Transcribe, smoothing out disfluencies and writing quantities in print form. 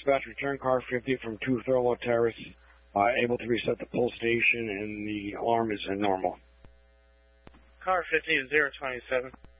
dispatch, return car 50 from 2 Thurlow Terrace. Able to reset the pull station, and the alarm is normal. Car 50 is 027.